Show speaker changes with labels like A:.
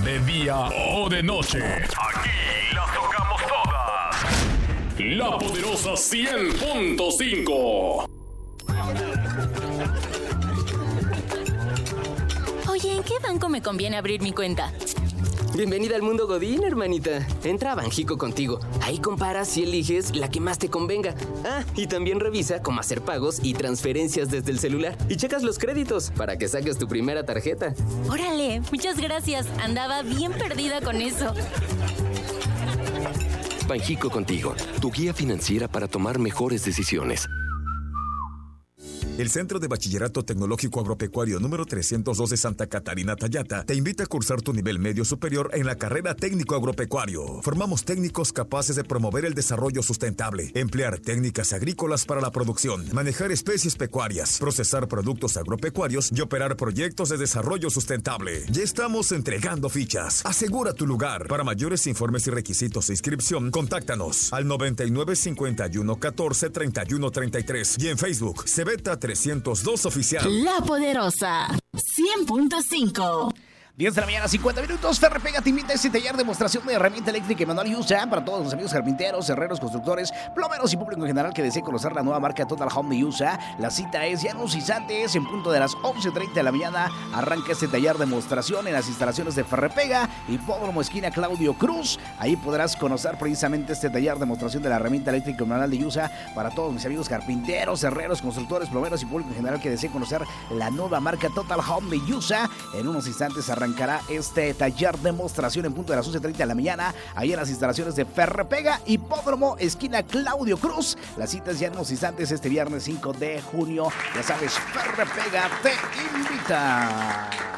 A: de día o de noche. Aquí las tocamos todas. La Poderosa 100.5.
B: Oye, ¿en qué banco me conviene abrir mi cuenta?
C: Bienvenida al mundo Godín, hermanita. Entra a Banjico Contigo. Ahí comparas y eliges la que más te convenga. Ah, y también revisa cómo hacer pagos y transferencias desde el celular. Y checas los créditos para que saques tu primera tarjeta.
B: Órale, muchas gracias. Andaba bien perdida con eso.
D: Banjico Contigo, tu guía financiera para tomar mejores decisiones.
E: El Centro de Bachillerato Tecnológico Agropecuario número 302 de Santa Catarina Tayata te invita a cursar tu nivel medio superior en la carrera técnico agropecuario. Formamos técnicos capaces de promover el desarrollo sustentable, emplear técnicas agrícolas para la producción, manejar especies pecuarias, procesar productos agropecuarios y operar proyectos de desarrollo sustentable. Ya estamos entregando fichas. Asegura tu lugar. Para mayores informes y requisitos de inscripción, contáctanos al 99 51 14 31 33 y en Facebook Cebeta 302 Oficial.
F: La Poderosa 100.5.
G: 10 de la mañana, 50 minutos. Ferrepega te invita a este taller de demostración de herramienta eléctrica y manual y usa para todos los amigos carpinteros, herreros, constructores, plomeros y público en general que desee conocer la nueva marca Total Home de USA. La cita es ya en unos instantes, en punto de las 11:30 de la mañana. Arranca este taller de demostración en las instalaciones de Ferrepega, Hipódromo esquina Claudio Cruz. Ahí podrás conocer precisamente este taller de demostración de la herramienta eléctrica y manual de USA para todos mis amigos carpinteros, herreros, constructores, plomeros y público en general que desee conocer la nueva marca Total Home de USA. En unos instantes arrancará este taller de demostración en punto de las 11:30 de la mañana, ahí en las instalaciones de Ferrepega, Hipódromo, esquina Claudio Cruz. Las citas ya en unos instantes este viernes 5 de junio. Ya sabes, Ferrepega te invita.